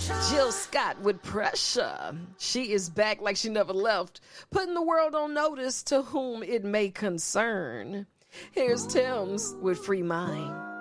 Jill Scott with Pressure. She is back like she never left, putting the world on notice to whom it may concern. Here's Tim's with Free Mind.